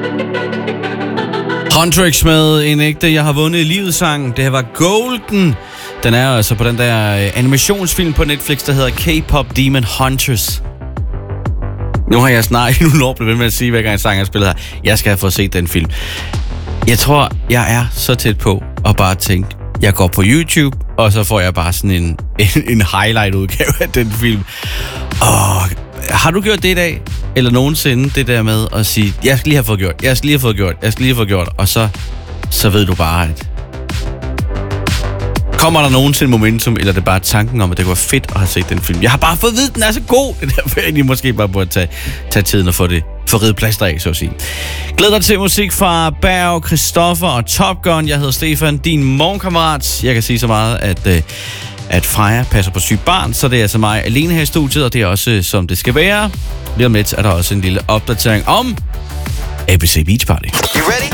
Huntrix med en ægte Jeg har vundet i livet sang. Det her var Golden. Den er altså på den der animationsfilm på Netflix, der hedder K-Pop Demon Hunters. Nu har jeg snart nogle år blevet ved med at sige, hver gang en sang jeg spiller her, jeg skal have fået set den film. Jeg tror, jeg er så tæt på at bare tænke, jeg går på YouTube, og så får jeg bare sådan en highlight-udgave af den film. Og har du gjort det i dag? Eller nogensinde det der med at sige, jeg skal lige have fået gjort, og så ved du bare, at kommer der nogensinde momentum, eller er det bare tanken om, at det kunne være fedt at have set den film? Jeg har bare fået at vide, at den er så god. Det er derfor, jeg måske bare burde tage tiden og få ridet plaster af, så at sige. Glæd dig til musik fra Berg, Christoffer og Top Gun. Jeg hedder Stefan, din morgenkammerat. Jeg kan sige så meget, at Freja passer på sygt barn, så det er altså mig alene her i studiet, og det er også, som det skal være. Lige om lidt er der også en lille opdatering om ABC Beach Party. You ready?